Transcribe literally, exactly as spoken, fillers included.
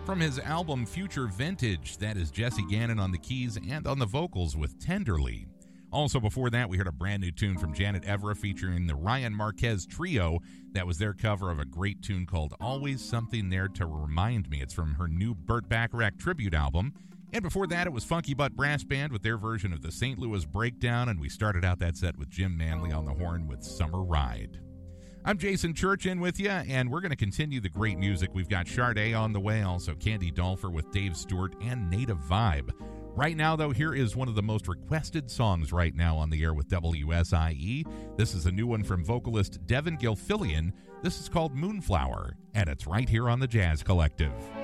From his album Future Vintage, that is Jesse Gannon on the keys and on the vocals with Tenderly. Also before that, we heard a brand new tune from Janet Evra featuring the Ryan Marquez Trio. That was their cover of a great tune called Always Something There to Remind Me. It's from her new Burt Bacharach tribute album. And before that, it was Funky Butt Brass Band with their version of the Saint Louis Breakdown, and we started out that set with Jim Manley on the horn with Summer Ride. I'm Jason Church in with you, and we're going to continue the great music. We've got Sade on the way, also Candy Dolfer with Dave Stewart and Native Vibe. Right now, though, here is one of the most requested songs right now on the air with W S I E. This is a new one from vocalist Devin Gilfillian. This is called Moonflower, and it's right here on the Jazz Collective.